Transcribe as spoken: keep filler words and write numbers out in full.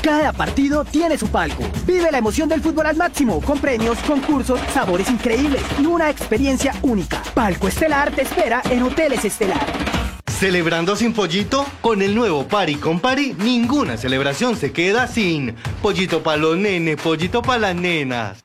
Cada partido tiene su palco. Vive la emoción del fútbol al máximo, con premios, concursos, sabores increíbles y una experiencia única. Palco Estelar te espera en Hoteles Estelar. ¿Celebrando sin pollito? Con el nuevo Party con Party, ninguna celebración se queda sin pollito para los nenes, pollito para las nenas.